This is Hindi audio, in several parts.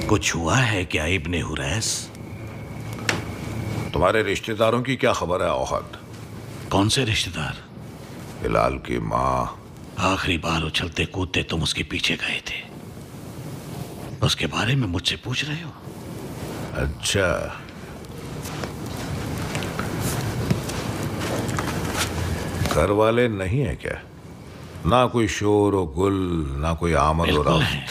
कुछ हुआ है क्या इब्ने हुरैस? तुम्हारे रिश्तेदारों की क्या खबर है औहद? कौन से रिश्तेदार? हिलाल की माँ। आखिरी बार उछलते कूदते तुम उसके पीछे गए थे, उसके बारे में मुझसे पूछ रहे हो? अच्छा, घर वाले नहीं है क्या? ना कोई शोर और गुल, ना कोई आमद और रफ्त।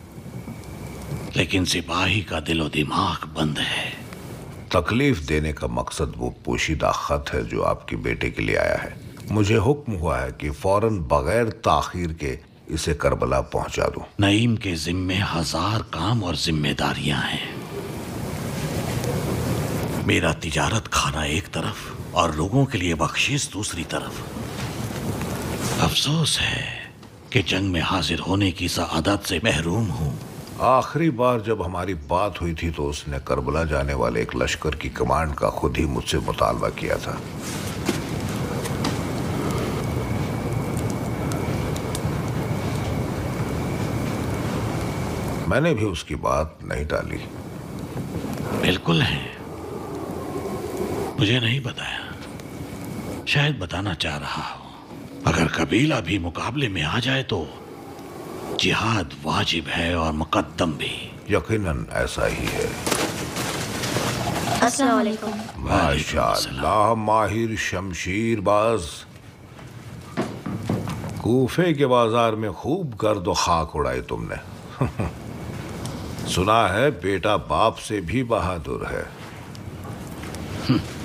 लेकिन सिपाही का दिलो दिमाग बंद है। तकलीफ देने का मकसद वो पोशीदा खत है जो आपके बेटे के लिए आया है। मुझे हुक्म हुआ है कि फौरन बगैर ताखीर के इसे करबला पहुंचा दूं। नईम के जिम्मे 1000 काम और जिम्मेदारियां हैं। मेरा तिजारत खाना एक तरफ और लोगों के लिए बख्शीश दूसरी तरफ। अफसोस है कि जंग में हाजिर होने की सआदत से महरूम हूं। आखिरी बार जब हमारी बात हुई थी तो उसने करबला जाने वाले एक लश्कर की कमांड का खुद ही मुझसे मुतालबा किया था। मैंने भी उसकी बात नहीं टाली। बिल्कुल है, मुझे नहीं बताया, शायद बताना चाह रहा हो। अगर कबीला भी मुकाबले में आ जाए तो जिहाद वाजिब है और मुकद्दम भी। यकीनन ऐसा ही है। अस्सलाम वालेकुम। माशाअल्लाह, माहिर शमशीरबाज। कूफे के बाजार में खूब गर्द और खाक उड़ाई तुमने। सुना है बेटा बाप से भी बहादुर है।